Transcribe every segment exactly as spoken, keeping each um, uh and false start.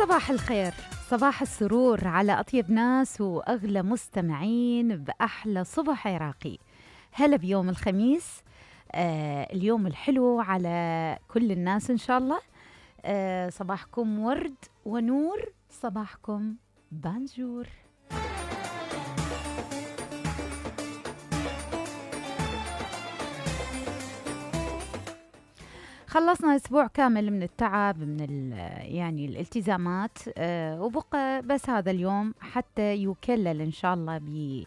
صباح الخير، صباح السرور على أطيب ناس وأغلى مستمعين بأحلى صبح عراقي. هلا بيوم الخميس، آه اليوم الحلو على كل الناس إن شاء الله. آه صباحكم ورد ونور، صباحكم بانجور. خلصنا أسبوع كامل من التعب، من يعني الالتزامات، آه وبقى بس هذا اليوم حتى يكلل إن شاء الله ب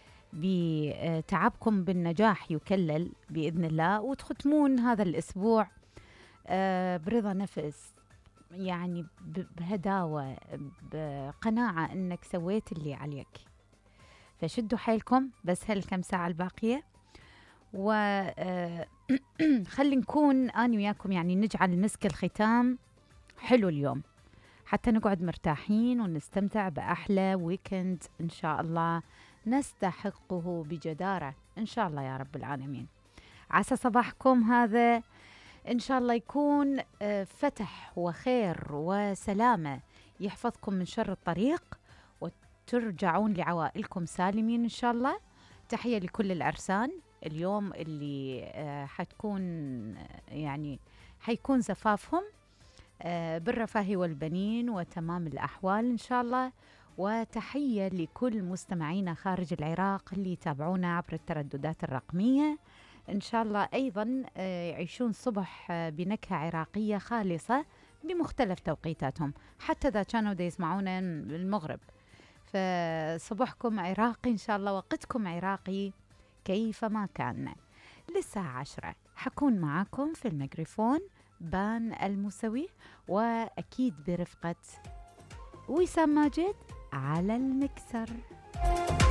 بتعبكم بالنجاح، يكلل بإذن الله، وتختمون هذا الأسبوع آه برضا نفس، يعني بهداوة، بقناعة أنك سويت اللي عليك. فشدوا حيلكم بس هالكم ساعة الباقية، و آه خلي نكون أنا وياكم، يعني نجعل مسك الختام حلو اليوم حتى نقعد مرتاحين ونستمتع بأحلى ويكند إن شاء الله نستحقه بجدارة إن شاء الله يا رب العالمين. عسى صباحكم هذا إن شاء الله يكون فتح وخير وسلامة، يحفظكم من شر الطريق وترجعون لعوائلكم سالمين إن شاء الله. تحية لكل العرسان اليوم اللي حتكون يعني حيكون زفافهم بالرفاه والبنين وتمام الأحوال إن شاء الله. وتحية لكل مستمعينا خارج العراق اللي يتابعونا عبر الترددات الرقمية، إن شاء الله أيضا يعيشون صبح بنكهة عراقية خالصة بمختلف توقيتاتهم، حتى إذا كانوا دا يسمعونا المغرب. فصبحكم عراقي إن شاء الله، وقتكم عراقي كيفما كان. للساعة عشرة حكون معاكم في الميكروفون بان الموسوي، وأكيد برفقة وسام ماجد على المكسر.